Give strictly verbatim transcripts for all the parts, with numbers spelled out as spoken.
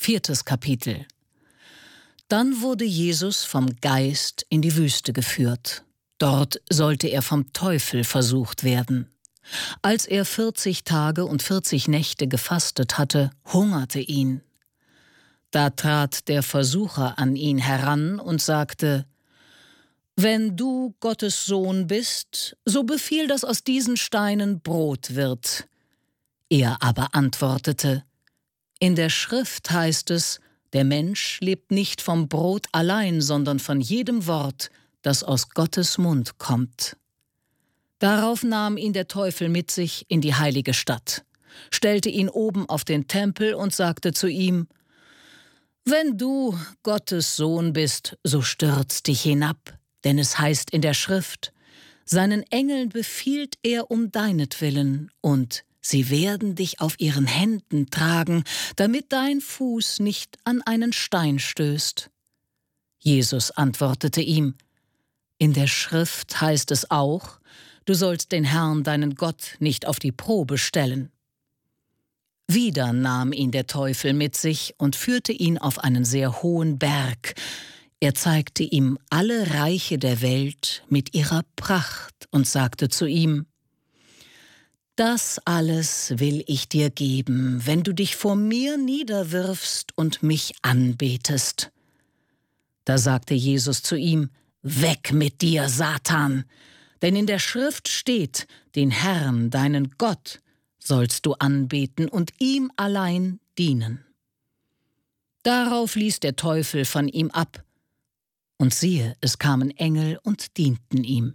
Viertes Kapitel. Dann wurde Jesus vom Geist in die Wüste geführt. Dort sollte er vom Teufel versucht werden. Als er vierzig Tage und vierzig Nächte gefastet hatte, hungerte ihn. Da trat der Versucher an ihn heran und sagte: »Wenn du Gottes Sohn bist, so befiehl, dass aus diesen Steinen Brot wird.« Er aber antwortete: »In der Schrift heißt es, der Mensch lebt nicht vom Brot allein, sondern von jedem Wort, das aus Gottes Mund kommt.« Darauf nahm ihn der Teufel mit sich in die heilige Stadt, stellte ihn oben auf den Tempel und sagte zu ihm: »Wenn du Gottes Sohn bist, so stürz dich hinab, denn es heißt in der Schrift, seinen Engeln befiehlt er um deinetwillen, und sie werden dich auf ihren Händen tragen, damit dein Fuß nicht an einen Stein stößt.« Jesus antwortete ihm: »In der Schrift heißt es auch, du sollst den Herrn, deinen Gott, nicht auf die Probe stellen.« Wieder nahm ihn der Teufel mit sich und führte ihn auf einen sehr hohen Berg. Er zeigte ihm alle Reiche der Welt mit ihrer Pracht und sagte zu ihm: »Das alles will ich dir geben, wenn du dich vor mir niederwirfst und mich anbetest.« Da sagte Jesus zu ihm: »Weg mit dir, Satan! Denn in der Schrift steht, den Herrn, deinen Gott, sollst du anbeten und ihm allein dienen.« Darauf ließ der Teufel von ihm ab, und siehe, es kamen Engel und dienten ihm.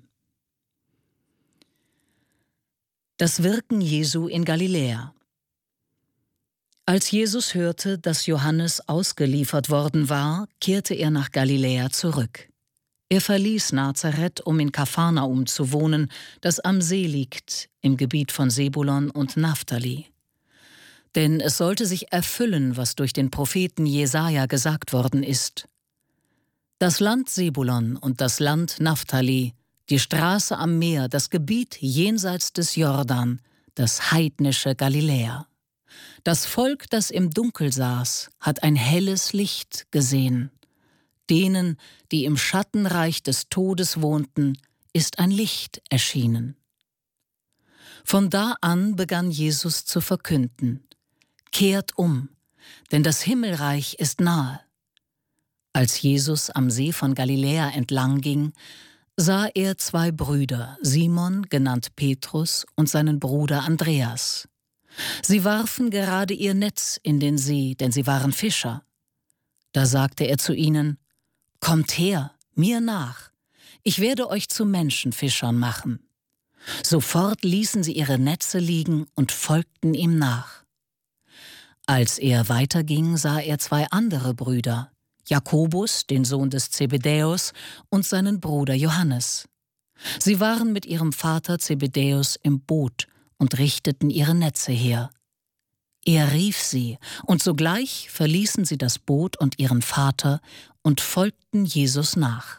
Das Wirken Jesu in Galiläa. Als Jesus hörte, dass Johannes ausgeliefert worden war, kehrte er nach Galiläa zurück. Er verließ Nazareth, um in Kapharnaum zu wohnen, das am See liegt, im Gebiet von Sebulon und Naphtali. Denn es sollte sich erfüllen, was durch den Propheten Jesaja gesagt worden ist. Das Land Sebulon und das Land Naphtali, die Straße am Meer, das Gebiet jenseits des Jordan, das heidnische Galiläa. Das Volk, das im Dunkel saß, hat ein helles Licht gesehen. Denen, die im Schattenreich des Todes wohnten, ist ein Licht erschienen. Von da an begann Jesus zu verkünden: »Kehrt um, denn das Himmelreich ist nahe.« Als Jesus am See von Galiläa entlang ging, sah er zwei Brüder, Simon, genannt Petrus, und seinen Bruder Andreas. Sie warfen gerade ihr Netz in den See, denn sie waren Fischer. Da sagte er zu ihnen: »Kommt her, mir nach, ich werde euch zu Menschenfischern machen.« Sofort ließen sie ihre Netze liegen und folgten ihm nach. Als er weiterging, sah er zwei andere Brüder, Jakobus, den Sohn des Zebedäus, und seinen Bruder Johannes. Sie waren mit ihrem Vater Zebedäus im Boot und richteten ihre Netze her. Er rief sie, und sogleich verließen sie das Boot und ihren Vater und folgten Jesus nach.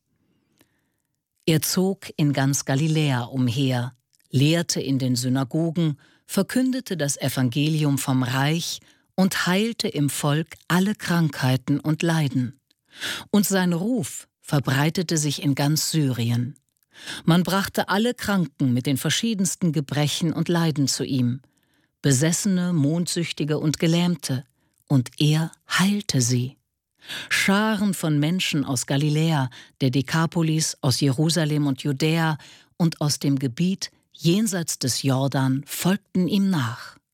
Er zog in ganz Galiläa umher, lehrte in den Synagogen, verkündete das Evangelium vom Reich und heilte im Volk alle Krankheiten und Leiden. Und sein Ruf verbreitete sich in ganz Syrien. Man brachte alle Kranken mit den verschiedensten Gebrechen und Leiden zu ihm, Besessene, Mondsüchtige und Gelähmte, und er heilte sie. Scharen von Menschen aus Galiläa, der Dekapolis, aus Jerusalem und Judäa und aus dem Gebiet jenseits des Jordan folgten ihm nach.